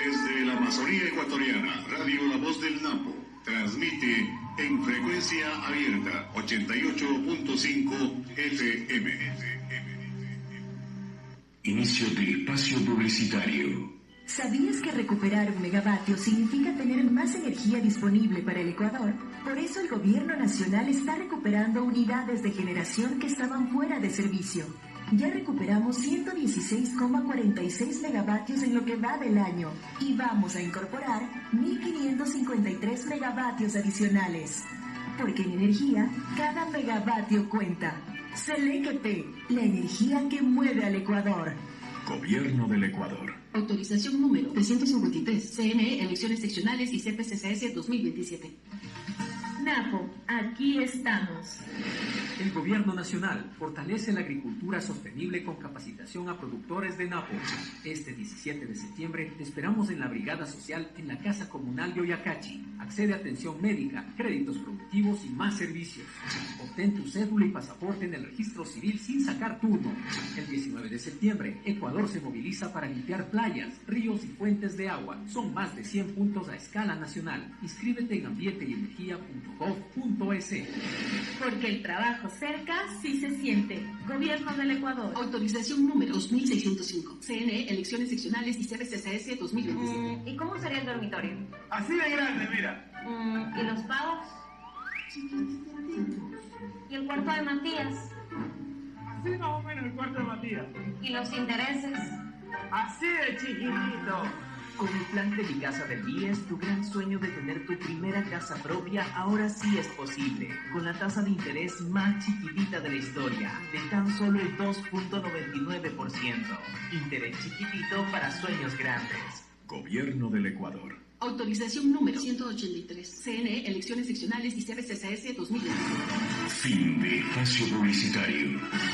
Desde la Amazonía ecuatoriana, Radio La Voz del Napo transmite en frecuencia abierta 88.5 FM. Inicio del espacio publicitario. ¿Sabías que recuperar un megavatio significa tener más energía disponible para el Ecuador? Por eso el gobierno nacional está recuperando unidades de generación que estaban fuera de servicio. Ya recuperamos 116,46 megavatios en lo que va del año y vamos a incorporar 1.553 megavatios adicionales. Porque en energía, cada megavatio cuenta. Selequepe, la energía que mueve al Ecuador. Gobierno del Ecuador. Autorización número 353, CNE, elecciones seccionales y CPCCS 2027. Napo, aquí estamos. El Gobierno Nacional fortalece la agricultura sostenible con capacitación a productores de Napo. Este 17 de septiembre te esperamos en la Brigada Social en la Casa Comunal de Oyacachi. Accede a atención médica, créditos productivos y más servicios. Obtén tu cédula y pasaporte en el registro civil sin sacar turno. El 19 de septiembre, Ecuador se moviliza para limpiar playas, ríos y fuentes de agua. Son más de 100 puntos a escala nacional. Inscríbete en ambienteenergia.gov.es. Porque el trabajo cerca sí se siente. Gobierno del Ecuador. Autorización número 2605, CNE, elecciones seccionales y CPCCS 2027. ¿Y cómo sería el dormitorio? Así de grande, mira. ¿Y los pagos? ¿Y el cuarto de Matías? Así más o menos el cuarto de Matías. ¿Y los intereses? Así de chiquitito. Con el plan de Mi Casa del BIES, tu gran sueño de tener tu primera casa propia ahora sí es posible, con la tasa de interés más chiquitita de la historia, de tan solo el 2.99%. Interés chiquitito para sueños grandes. Gobierno del Ecuador. Autorización número 183, CNE, elecciones seccionales y CPCCS 2027. Fin de espacio publicitario.